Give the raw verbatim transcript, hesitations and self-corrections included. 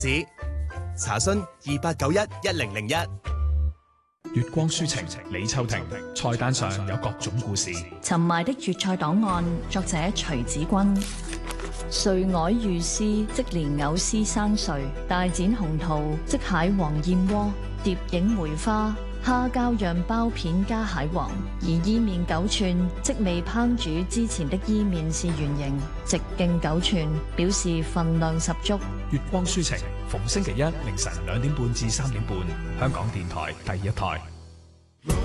指查詢二八九一一零零一。 月光書情，李秋婷。菜單上有各種故事。 沉埋的粵菜檔案，作者徐子君。碎藹遇絲，即蓮藕絲生碎；大展鴻圖，即蟹黃燕窩；蝶影梅花，蝦膠釀包片加蟹黃。而伊麵九寸，即未烹煮之前的伊麵是圓形，直徑九寸，表示份量十足。 月光書情，逢星期一凌晨兩點半至三點半，香港電台第一台。